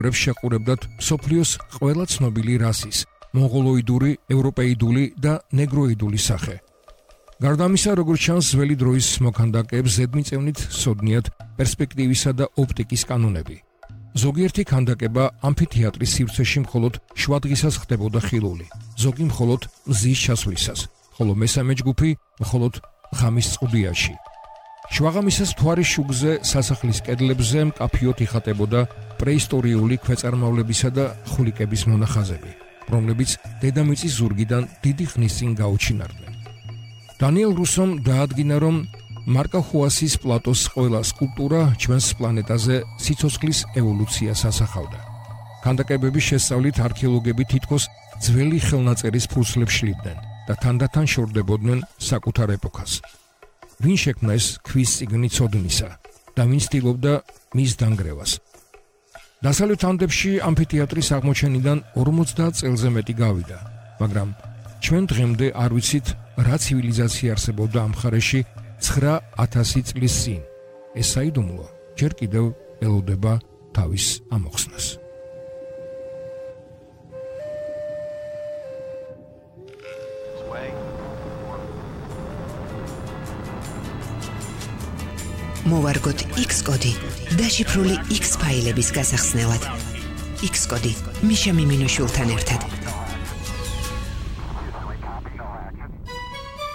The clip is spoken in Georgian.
შეყურებდათ მსოფლიოს ყველა ცნობილი რასის, მონღოლოიდური, ევროპეიდული და ნეგროიდული სახე. გარდა ამისა, როგორც ჩანს, ძველი დროის მოქანდაკეებს ზედმიწევნით სოდნიათ პერსპექტივისა და ოპტიკის კანონები. ზოგიერთი ქანდაკება ამფითეატრის სივრცეში მხოლოდ შვადღისას ხდებოდა ხილული, ზოგი მხოლოდ მზის ჩასვლისას, ხოლო მესამე ჯგუფი მხოლოდ ღამის წყობიაში. შვაღამისას მთვარის შუგზე სასახლის კედლებზე მკაფიოდ იხატებოდა პრეისტორიული ქვეწარმავლებისა და ხვლიკების მონახაზები, რომლებიც დედამიწის ზურგიდან დიდი ხნის წინ გაუჩინარდნენ. დანიელ რუსომ დაადგინა, რომ მარკახუასის პლატოს ყველა სკულპტურა ჩვენს პლანეტაზე სიცოცხლის ევოლუციას ასახავდა. ქანდაკებების შესწავლით არქეოლოგები თითქოს ძველი ხელნაწერის ფურცლებს შლიდნენ და თანდათან შორდებოდნენ საკუთარ ეპოქას. ვინ შექმნა ეს ქვის წიგნი ცოდნისა და ვინ ცდილობდა მის დანგრევას? დასავლეთ ანდებში ამფითეატრის აღმოჩენიდან 50 წელზე მეტი გავიდა, მაგრამ ჩვენ დღემდე არ ვიცით, რა ცივილიზაცია არსებობდა ამ მხარეში 9000 წლის წინ. ეს საიდუმლო ჯერ კიდევ ელოდება თავის ამოხსნას. მოვარგოთ X კოდი დაშიფრული X ფაილების გასახსნელად. X კოდი მიშა მიმინოშულთან ერთად.